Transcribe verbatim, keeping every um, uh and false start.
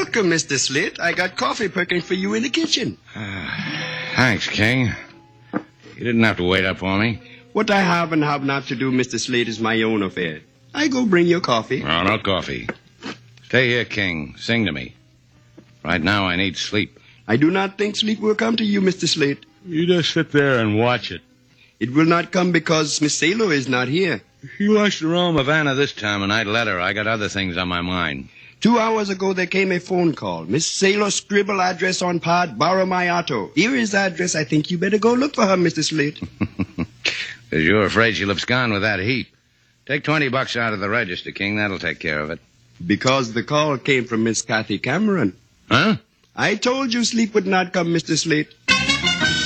Welcome, Mister Slate. I got coffee perking for you in the kitchen. Uh, thanks, King. You didn't have to wait up for me. What I have and have not to do, Mister Slate, is my own affair. I go bring your coffee. No, no coffee. Stay here, King. Sing to me. Right now, I need sleep. I do not think sleep will come to you, Mister Slate. You just sit there and watch it. It will not come because Miss Salo is not here. She wants to roam. Havana this time, and I'd let her. I got other things on my mind. Two hours ago, there came a phone call. Miss Salo scribble address on pad, borrow my auto. Here is the address. I think you better go look for her, Mister Slate. Because you're afraid she'll abscond with that heap. Take twenty bucks out of the register, King. That'll take care of it. Because the call came from Miss Kathy Cameron. Huh? I told you sleep would not come, Mister Slate.